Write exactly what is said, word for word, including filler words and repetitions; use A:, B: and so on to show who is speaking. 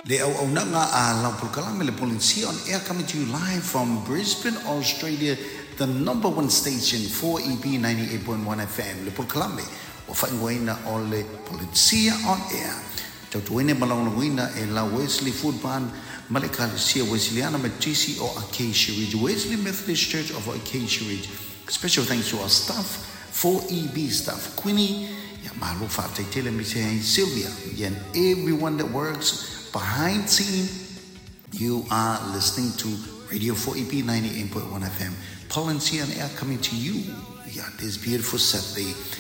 A: Le au au nanga a Laupul Kalame le Polincia on air coming to you live from Brisbane, Australia, the number one station for E B ninety-eight point one F M. Le Laupul Kalame o whaingoina o le Polincia on air. Tautuene malongoina e la Wesley Food Barn Malekalesia Wesleyana Matisi o Acacia Ridge, Wesley Methodist Church of Acacia Ridge. Special thanks to our staff, four E B staff, Queenie, Malufa Tele Mise, Sylvia, and everyone that works behind scene. You are listening to Radio four E B ninety-eight point one F M. Paul and C on air coming to you. Yeah, this beautiful Saturday.